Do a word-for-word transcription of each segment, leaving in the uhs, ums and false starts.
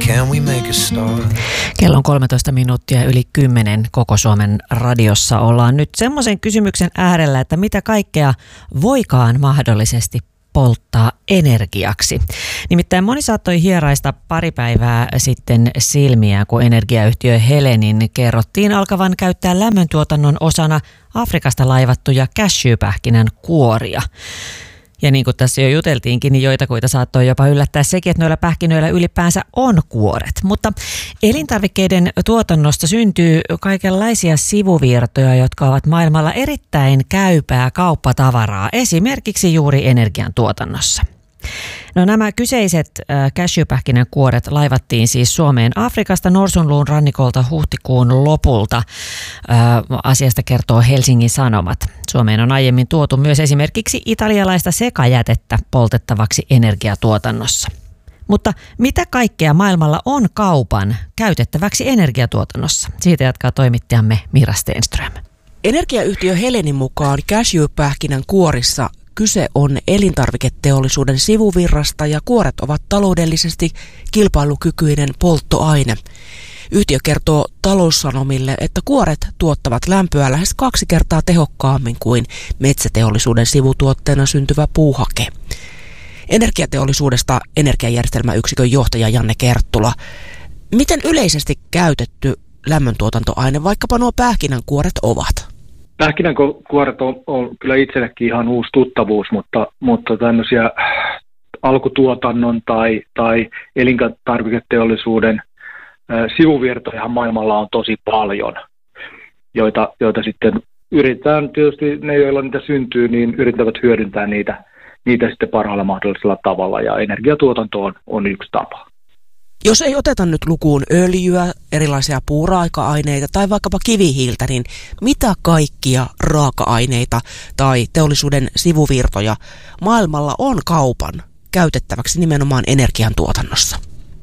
Can we make a start? Kello on kolmetoista minuuttia yli kymmenen koko Suomen radiossa. Ollaan nyt semmoisen kysymyksen äärellä, että mitä kaikkea voikaan mahdollisesti polttaa energiaksi. Nimittäin moni saattoi hieraista pari päivää sitten silmiään, kun energiayhtiö Helenin kerrottiin alkavan käyttää lämmöntuotannon osana Afrikasta laivattuja cashewpähkinän kuoria. Ja niin kuin tässä jo juteltiinkin, niin joitakuita saattoi jopa yllättää sekin, että noilla pähkinöillä ylipäänsä on kuoret. Mutta elintarvikkeiden tuotannosta syntyy kaikenlaisia sivuvirtoja, jotka ovat maailmalla erittäin käypää kauppatavaraa, esimerkiksi juuri energiantuotannossa. No nämä kyseiset äh, cashewpähkinän kuoret laivattiin siis Suomeen Afrikasta Norsunluun rannikolta huhtikuun lopulta. Äh, asiasta kertoo Helsingin Sanomat. Suomeen on aiemmin tuotu myös esimerkiksi italialaista sekajätettä poltettavaksi energiatuotannossa. Mutta mitä kaikkea maailmalla on kaupan käytettäväksi energiatuotannossa? Siitä jatkaa toimittajamme Mira Stenström. Energiayhtiö Helenin mukaan cashewpähkinän kuorissa kyse on elintarviketeollisuuden sivuvirrasta ja kuoret ovat taloudellisesti kilpailukykyinen polttoaine. Yhtiö kertoo Taloussanomille, että kuoret tuottavat lämpöä lähes kaksi kertaa tehokkaammin kuin metsäteollisuuden sivutuotteena syntyvä puuhake. Energiateollisuudesta energiajärjestelmäyksikön johtaja Janne Kerttula. Miten yleisesti käytetty lämmöntuotantoaine vaikkapa nuo pähkinänkuoret ovat? Pähkinänkuoret on, on kyllä itsellekin ihan uusi tuttavuus, mutta, mutta tämmöisiä alkutuotannon tai, tai elintarviketeollisuuden äh, sivuvirtoja maailmalla on tosi paljon, joita, joita sitten yritetään, tietysti ne, joilla niitä syntyy, niin yrittävät hyödyntää niitä, niitä sitten parhaalla mahdollisella tavalla, ja energiatuotanto on, on yksi tapa. Jos ei oteta nyt lukuun öljyä, erilaisia puuraaka-aineita tai vaikkapa kivihiiltä, niin mitä kaikkia raaka-aineita tai teollisuuden sivuvirtoja maailmalla on kaupan käytettäväksi nimenomaan energiantuotannossa?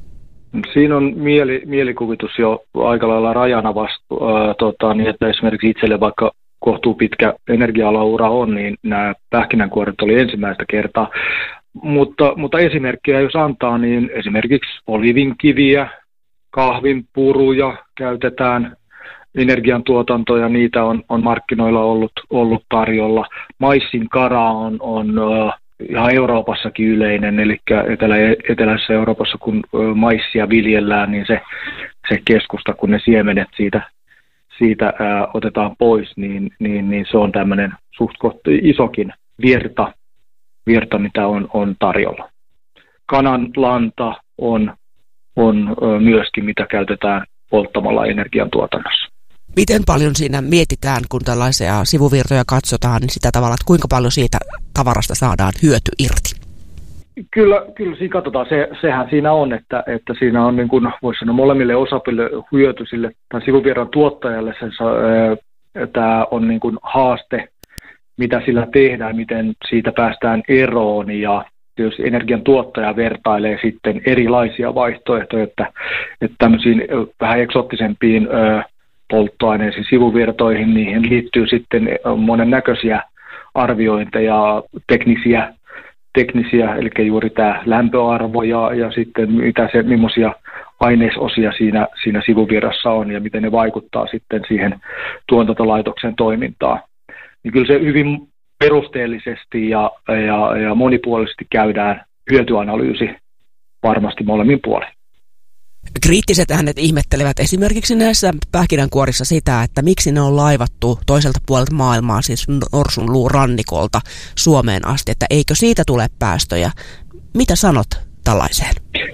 Siinä on mieli, mielikuvitus jo aika lailla rajana vastu, äh, tota, niin että esimerkiksi itselle vaikka kohtuu pitkä energia-alaura on, niin nämä pähkinänkuoret oli ensimmäistä kertaa. Mutta, mutta esimerkkejä jos antaa, niin esimerkiksi olivinkiviä, kahvinpuruja käytetään energiantuotantoja, niitä on, on markkinoilla ollut, ollut tarjolla. Maissin kara on, on uh, ihan Euroopassakin yleinen, eli etelä, eteläisessä Euroopassa kun uh, maissia viljellään, niin se, se keskusta, kun ne siemenet siitä, siitä uh, otetaan pois, niin, niin, niin se on tämmöinen suht isokin virta. virta, mitä on, on tarjolla. Kanan lanta on, on ö, myöskin, mitä käytetään polttamalla energiantuotannossa. Miten paljon siinä mietitään, kun tällaisia sivuvirtoja katsotaan, niin sitä tavalla, että kuinka paljon siitä tavarasta saadaan hyöty irti? Kyllä, kyllä siinä katsotaan. Se, sehän siinä on, että, että siinä on, niin kuin voisi sanoa, molemmille osapuolille hyöty sille, tämän sivuvirran tuottajalle. Se, äh, tämä on niin kuin haaste, mitä sillä tehdään, miten siitä päästään eroon, ja jos energian tuottaja vertailee sitten erilaisia vaihtoehtoja, että, että tämmöisiin vähän eksoottisempiin ö, polttoaineisiin, sivuvirtoihin, niihin liittyy sitten monennäköisiä arviointeja, teknisiä, teknisiä, eli juuri tämä lämpöarvo ja, ja sitten mitä se, millaisia ainesosia siinä, siinä sivuvirrassa on ja miten ne vaikuttaa sitten siihen tuotantolaitoksen toimintaan. Niin kyllä se hyvin perusteellisesti ja, ja, ja monipuolisesti käydään hyötyanalyysi varmasti molemmin puolin. Kriittiset äänet ihmettelevät esimerkiksi näissä pähkinänkuorissa sitä, että miksi ne on laivattu toiselta puolelta maailmaa, siis Norsunluun rannikolta Suomeen asti, että eikö siitä tule päästöjä. Mitä sanot tällaiseen?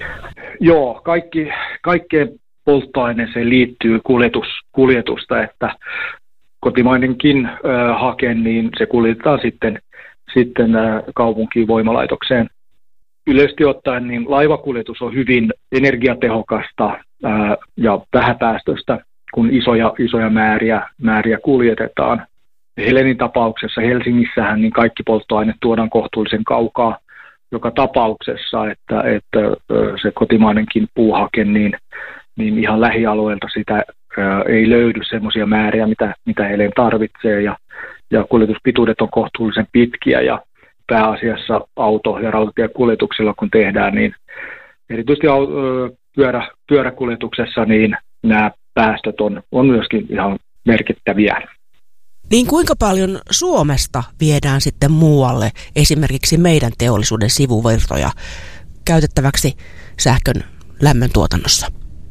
Joo, kaikki, kaikkeen polttoaineeseen liittyy kuljetus, kuljetusta, että kotimainenkin äh, hake, niin se kuljetetaan sitten, sitten äh, kaupunkiin voimalaitokseen. Yleisesti ottaen niin laivakuljetus on hyvin energiatehokasta äh, ja vähäpäästöistä, kun isoja, isoja määriä, määriä kuljetetaan. Helenin tapauksessa Helsingissähän niin kaikki polttoaineet tuodaan kohtuullisen kaukaa joka tapauksessa, että, että äh, se kotimainenkin puuhake, niin, niin ihan lähialueelta sitä ei löydy semmoisia määriä, mitä, mitä Helen tarvitsee, ja, ja kuljetuspituudet on kohtuullisen pitkiä, ja pääasiassa auto- ja rautatiekuljetuksilla kun tehdään, niin erityisesti pyörä, pyöräkuljetuksessa, niin nämä päästöt on, on myöskin ihan merkittäviä. Niin kuinka paljon Suomesta viedään sitten muualle esimerkiksi meidän teollisuuden sivuvirtoja käytettäväksi sähkön lämmön tuotannossa?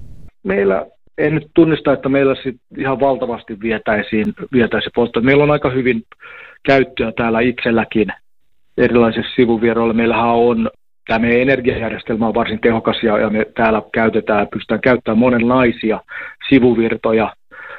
Meillä en nyt tunnista, että meillä sit ihan valtavasti vietäisiin, vietäisiin polttoa. Meillä on aika hyvin käyttöä täällä itselläkin erilaisissa sivuvirroilla. Meillähän on, tämä meidän energiajärjestelmä on varsin tehokas ja, ja me täällä käytetään, pystytään käyttämään monenlaisia sivuvirtoja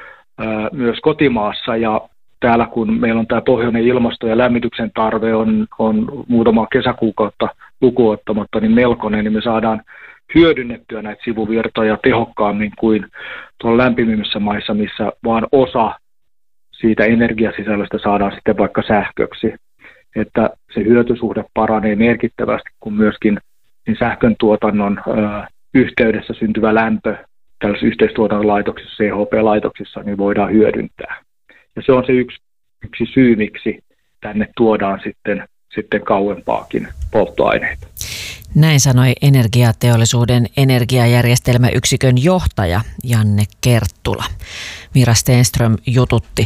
ää, myös kotimaassa. Ja täällä kun meillä on tämä pohjoinen ilmasto ja lämmityksen tarve on, on muutama kesäkuukautta lukuun ottamatta, niin melkoinen, niin me saadaan hyödynnettyä näitä sivuvirtoja tehokkaammin kuin tuolla lämpimimmissä maissa, missä vaan osa siitä energiasisällöstä saadaan sitten vaikka sähköksi. Että se hyötysuhde paranee merkittävästi, kun myöskin niin sähkön tuotannon ö, yhteydessä syntyvä lämpö tällaisissa yhteistuotannon laitoksissa, C H P-laitoksissa, niin voidaan hyödyntää. Ja se on se yksi, yksi syy, miksi tänne tuodaan sitten, sitten kauempaakin polttoaineita. Näin sanoi Energiateollisuuden energiajärjestelmäyksikön johtaja Janne Kerttula. Mira Stenström jututti.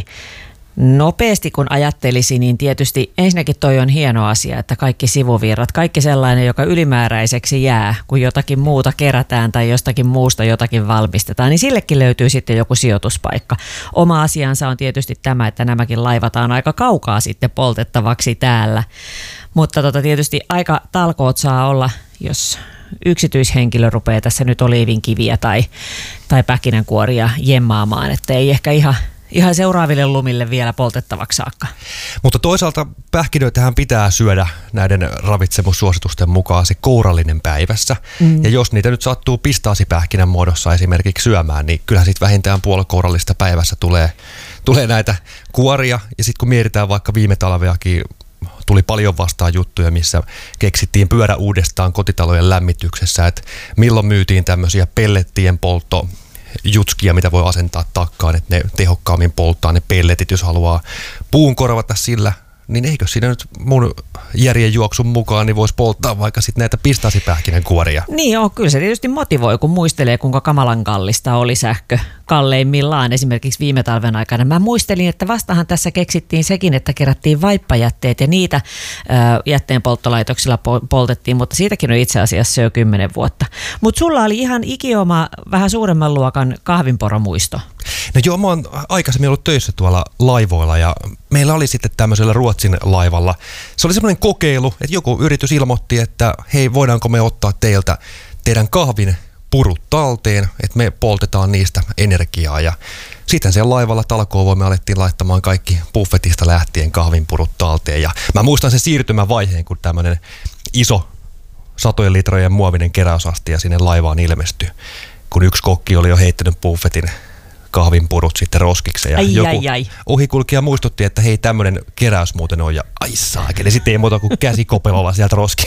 Nopeasti kun ajattelisi, niin tietysti ensinnäkin toi on hieno asia, että kaikki sivuvirrat, kaikki sellainen, joka ylimääräiseksi jää, kun jotakin muuta kerätään tai jostakin muusta jotakin valmistetaan, niin sillekin löytyy sitten joku sijoituspaikka. Oma asiansa on tietysti tämä, että nämäkin laivataan aika kaukaa sitten poltettavaksi täällä. Mutta tota, tietysti aika talkoot saa olla, jos yksityishenkilö rupeaa tässä nyt oliivinkiviä tai, tai pähkinänkuoria jemmaamaan, että ei ehkä ihan... Ihan seuraaville lumille vielä poltettavaksi saakka. Mutta toisaalta pähkinöitähän pitää syödä näiden ravitsemussuositusten mukaan se kourallinen päivässä. Mm. Ja jos niitä nyt sattuu pistaasipähkinän muodossa esimerkiksi syömään, niin kyllähän sitten vähintään puolikourallista päivässä tulee, tulee näitä kuoria. Ja sitten kun mietitään vaikka viime talveakin, tuli paljon vastaan juttuja, missä keksittiin pyörä uudestaan kotitalojen lämmityksessä, että milloin myytiin tämmöisiä pellettien poltto jutskia, mitä voi asentaa takkaan, että ne tehokkaammin polttaa ne pelletit, jos haluaa puun korvata sillä, niin eikö siinä nyt mun järjen juoksun mukaan niin voisi polttaa vaikka sitten näitä pistaasipähkinänkuoria? Niin joo, kyllä se tietysti motivoi, kun muistelee, kuinka kamalan kallista oli sähkö kalleimmillaan esimerkiksi viime talven aikana. Mä muistelin, että vastahan tässä keksittiin sekin, että kerättiin vaippajätteet ja niitä ää, jätteenpolttolaitoksilla poltettiin, mutta siitäkin on itse asiassa jo kymmenen vuotta. Mutta sulla oli ihan ikioma vähän suuremman luokan kahvinporomuisto. No joo, mä oon aikaisemmin ollut töissä tuolla laivoilla ja meillä oli sitten tämmöisellä Ruotsin laivalla. Se oli semmoinen kokeilu, että joku yritys ilmoitti, että hei, voidaanko me ottaa teiltä teidän kahvin purut talteen, että me poltetaan niistä energiaa. Ja sitten siellä laivalla talkoovoimme alettiin laittamaan kaikki buffetista lähtien kahvinpurut talteen. Ja mä muistan sen siirtymävaiheen, kun tämmöinen iso satojen litrojen muovinen keräysastia sinne laivaan ilmestyi, kun yksi kokki oli jo heittänyt buffetin kahvinpurut sitten roskiksi. Ja ai, joku ai, ai. ohikulkija muistutti, että hei, tämmöinen keräys muuten on. Ja ai saakeli, sitten ei muuta kuin käsikopelolla sieltä roski.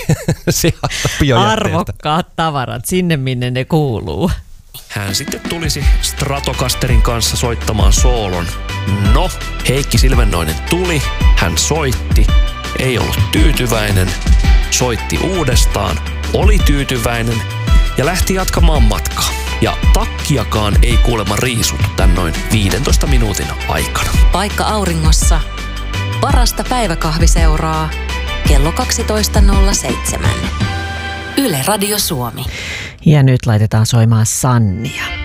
Arvokkaat tavarat, sinne minne ne kuuluu. Hän sitten tulisi Stratocasterin kanssa soittamaan soolon. No, Heikki Silvennoinen tuli, hän soitti, ei ollut tyytyväinen, soitti uudestaan, oli tyytyväinen ja lähti jatkamaan matkaa. Ja takkiakaan ei kuulemma riisuttu tän noin viidentoista minuutin aikana. Paikka auringossa. Parasta päiväkahviseuraa. Kello kaksitoista nolla seitsemän. Yle Radio Suomi. Ja nyt laitetaan soimaan Sannia.